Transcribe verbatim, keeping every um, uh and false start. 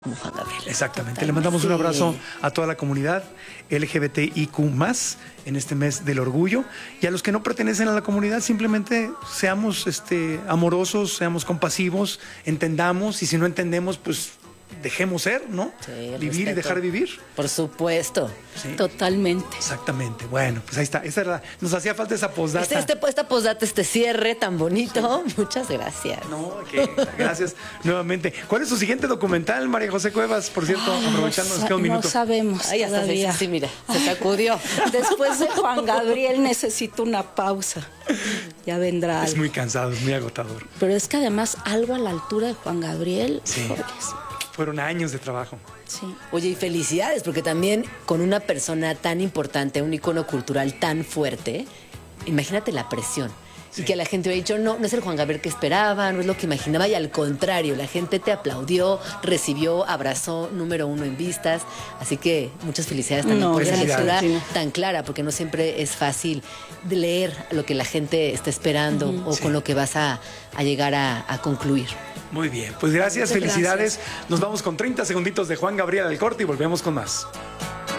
como Juan Gabriel. Exactamente. Total. Le mandamos Sí. un abrazo a toda la comunidad L G B T I Q más, en este mes del orgullo. Y a los que no pertenecen a la comunidad, simplemente seamos este, amorosos, seamos compasivos, entendamos. Y si no entendemos, pues dejemos ser, ¿no? Sí, vivir respeto. y dejar vivir. Por supuesto. ¿Sí? Totalmente. Exactamente. Bueno, pues ahí está. Esa era, nos hacía falta esa postdata. Este, este, esta postdata, este cierre tan bonito. Sí. Muchas gracias. No, que gracias nuevamente. ¿Cuál es su siguiente documental, María José Cuevas? Por cierto, Ay, aprovechando, no, nos queda un no minuto. sabemos Ay, hasta todavía. se, sí, mira, se sacudió. Después de Juan Gabriel necesito una pausa. Ya vendrá Es algo. muy cansado, es muy agotador. Pero es que además algo a la altura de Juan Gabriel. Sí. híjoles, Fueron años de trabajo. sí. Oye, y felicidades, porque también con una persona tan importante, un icono cultural tan fuerte, imagínate la presión. Sí. Y que la gente hubiera dicho, no, no es el Juan Gabriel que esperaba, no es lo que imaginaba, y al contrario, la gente te aplaudió, recibió, abrazó, número uno en vistas. Así que muchas felicidades también No, por esa felicidades. lectura tan clara, porque no siempre es fácil de leer lo que la gente está esperando o Sí. con lo que vas a, a llegar a, a concluir. Muy bien, pues gracias, Muchas felicidades. Nos vamos con treinta segunditos de Juan Gabriel al corte y volvemos con más.